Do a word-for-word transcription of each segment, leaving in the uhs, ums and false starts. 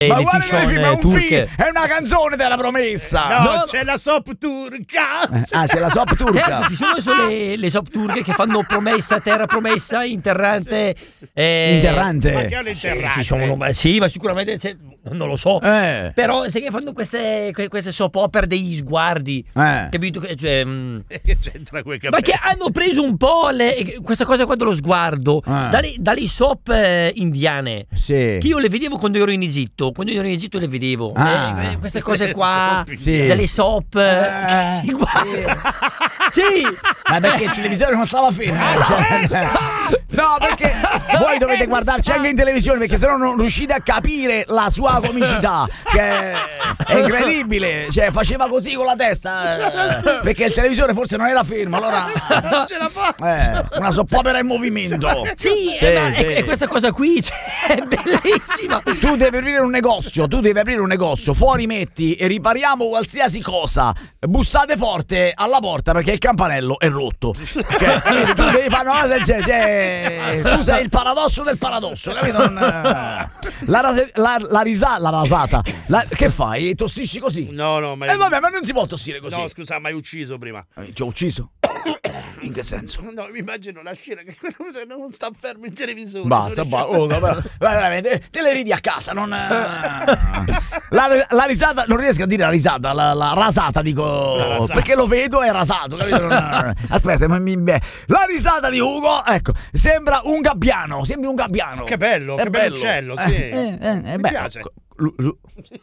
Ma le guarda fiction che film, è un turche. film, è una canzone della promessa. No, No. c'è la soap turca. Eh, ah, c'è la soap turca. Certo, ci sono solo le, le soap turche che fanno promessa, terra promessa, interrante. Eh, Interrante. Ma che è Sì, l'interrante? ci sono, ma sì, ma sicuramente c'è- non lo so. Eh. Però sai che fanno queste, que- queste soap opere degli sguardi. Eh. Capito? Che- Cioè, mh, Che c'entra quei ma capelli? che hanno preso un po' le- questa cosa qua dello sguardo Ah. dalle, dalle soap eh, indiane. Sì. Che io le vedevo quando ero in Egitto. Quando ero in Egitto le vedevo. Ah. Eh, queste cose qua, Soap Sì. delle soap. eh, Eh, che si guarda. Sì. Ma perché il televisore non stava fermo? Cioè, no, perché voi dovete guardarci anche in televisione, perché sennò non riuscite a capire la sua comicità. Cioè, è incredibile. Cioè, faceva così con la testa. eh, Perché il televisore forse non era fermo. Allora. Non ce la fa. Eh, una soppopera in movimento. Sì, Sì, eh, ma sì. è- è questa cosa qui cioè, è bellissima. Tu devi aprire un negozio, tu devi aprire un negozio, fuori metti e ripariamo qualsiasi cosa. Bussate forte alla porta perché il campanello è rotto. Cioè, capito? Tu devi fare una cosa del genere, cioè, tu sei il paradosso del paradosso, capito? Non, eh, la, rase- la, la risa- la rasata. La- che fai? Tossisci così? No, no, ma Eh vabbè, ma non si può tossire così. No, scusa, ma hai ucciso prima. Eh, Ti ho ucciso? In che senso? No, mi immagino la scena che quello non sta fermo in televisore. Basta, non ba- riesce- oh, no, però- veramente, te le ridi a casa, non. La, la risata, non riesco a dire la risata, la, la rasata dico. La rasata. Perché lo vedo è rasato, capito? Non- Aspetta, ma mi. beh, La risata di Ugo, ecco, sembra un gabbiano, sembra un gabbiano. Che bello, È che bello uccello, sì. Eh, eh, eh, Mi beh, piace. ecco, lu- lu-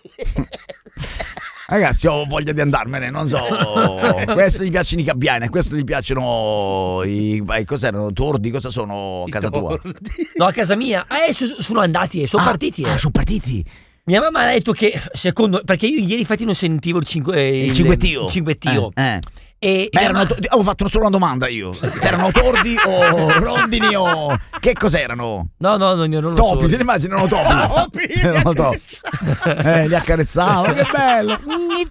Ragazzi, ho voglia di andarmene, non so. Questo gli piacciono i gabbiani, a questo gli piacciono i. eh, Cos'erano? Tordi? Cosa sono a casa tua? No, a casa mia. Eh, so- sono andati, eh, sono Ah, partiti. eh. Ah, sono partiti. Mia mamma ha detto che secondo perché io ieri infatti non sentivo il, cinque, eh, Il cinguettio. il cinguettio. Eh, eh. E Ma mia erano ma- to- avevo fatto solo una domanda io. Se erano tordi o rondini o che cos'erano? No, no, no, non lo Topi, so. te ne immagini? Erano topi. Topi, li Erano topi. Eh, li accarezzavo, che bello.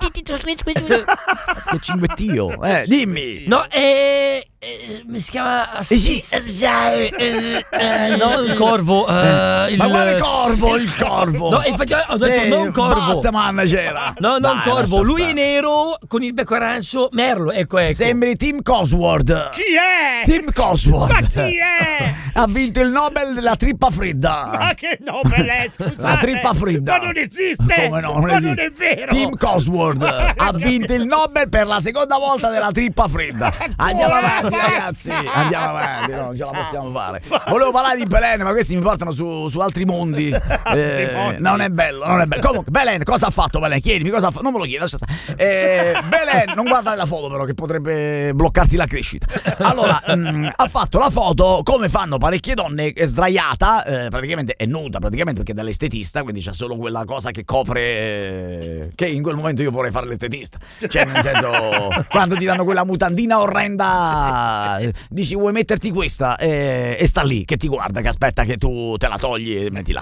Che cinguettio. Eh, dimmi. No, eh, eh, mi si chiama Eh, sì. eh, eh, no, il corvo. eh, il- Ma quale corvo? Il corvo. No, infatti ho detto Eh, non corvo. Batman c'era. No, non Dai, corvo. lascia Lui è stare. nero con il becco arancio. Merlo, ecco, ecco. Sembri Tim Cosworth. Chi è? Tim Cosworth. Ma chi è? Ha vinto il Nobel della trippa fredda. Ma che Nobel è, scusate. La trippa fredda. Ma non esiste. Come no, non ma esiste. non è vero. Tim Cosworth ha vinto il Nobel per la seconda volta della trippa fredda. Andiamo avanti, ragazzi. Andiamo avanti, no, non ce la possiamo fare. Volevo parlare di Belen, ma questi mi portano su, su altri mondi. Eh, mondi. non è bello, non è bello. Comunque, Belen, cosa ha fatto Belen? Chiedimi cosa ha fatto. Non me lo chiedo, lascia stare. Eh, Belen, non guardare la foto, però, che potrebbe bloccarti la crescita. Allora, mh, ha fatto la foto come fanno parecchie donne, è sdraiata, eh, praticamente è nuda, praticamente perché è dall'estetista, quindi c'è solo quella cosa che copre. eh, che in quel momento io vorrei fare l'estetista. Cioè, nel senso, quando ti danno quella mutandina orrenda, eh, dici vuoi metterti questa eh, e sta lì che ti guarda, che aspetta che tu te la togli e metti là.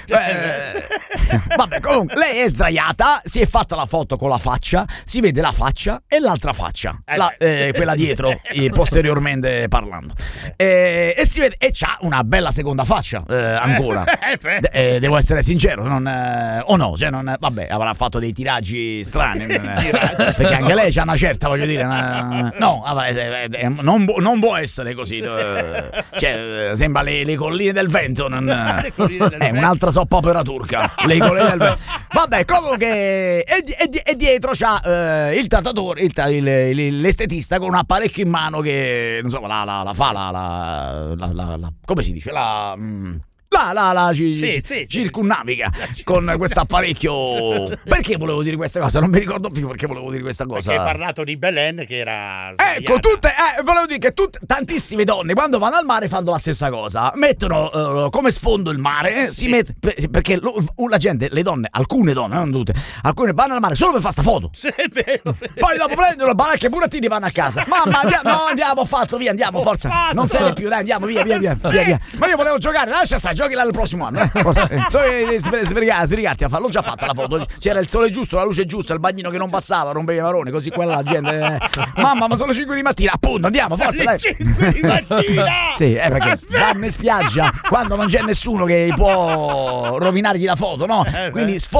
Eh, vabbè, comunque, lei è sdraiata, si è fatta la foto con la faccia, si vede la faccia e l'altra faccia, la- eh, quella dietro, eh, posteriormente parlando. Eh, e si vede, e c'ha una bella seconda faccia eh, ancora. Eh, beh. De- eh, devo essere sincero, non, eh, o no, cioè non, vabbè, avrà fatto dei tiraggi strani, non, eh, perché anche lei c'ha una certa, voglio dire, una- no, vabbè, eh, eh, non, pu- non può essere così, eh, cioè, eh, sembra le, le colline del vento, non, Le colline del è vento. un'altra soppopera turca, le colline del vento. Vabbè, comunque, e, di- e di- e dietro c'ha eh, il trattatore, il, ta- il- il- l'estetista con un apparecchio in mano che, insomma, la, la, la fa, la, la, la, la- la- come si dice, la... mm, La, la, la ci- Sì, ci- sì, sì. circunnaviga con questo apparecchio. Perché volevo dire questa cosa? Non mi ricordo più perché volevo dire questa cosa. Perché hai parlato di Belen che era Ecco, sbagliata. tutte, eh, volevo dire che tutte, tantissime donne quando vanno al mare fanno la stessa cosa, mettono eh, come sfondo il mare, eh, si met- per- perché lo- la gente, le donne, alcune donne, non tutte, alcune vanno al mare solo per fare sta foto. Sì, è vero. Poi dopo prendono le baracche e burattini e vanno a casa. Mamma, andiamo, no, andiamo, ho fatto, via, andiamo, Ho forza. fatto. Non serve più, dai, andiamo, via, via, via, via, via. Ma io volevo giocare, lascia stare, giochi là il prossimo anno. Eh. Forza. Eh, Dovevi sbr- sbrigare- sbrigarti a farlo, l'ho già fatta la foto. C'era il sole giusto, la luce giusta, il bagnino che non passava, rompeva i maroni, così quella la gente. eh. Mamma, ma sono le cinque di mattina, appunto, andiamo, forza, Alle dai. cinque di mattina. Sì, eh, perché Aspetta. vanno in spiaggia quando non c'è nessuno che può rovinargli la foto, no? Eh, beh. Quindi sfo-